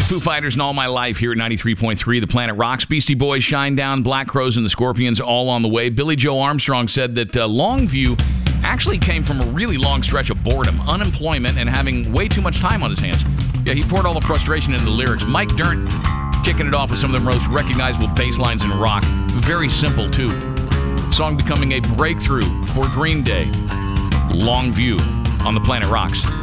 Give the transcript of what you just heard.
Foo Fighters and All My Life here at 93.3 The Planet Rocks. Beastie Boys, Shinedown, Black Crowes, and the Scorpions all on the way. Billy Joe Armstrong said that Longview actually came from a really long stretch of boredom, unemployment, and having way too much time on his hands. Yeah, he poured all the frustration into the lyrics. Mike Dirnt kicking it off with some of the most recognizable bass lines in rock. Very simple, too. Song becoming a breakthrough for Green Day. Longview on the Planet Rocks.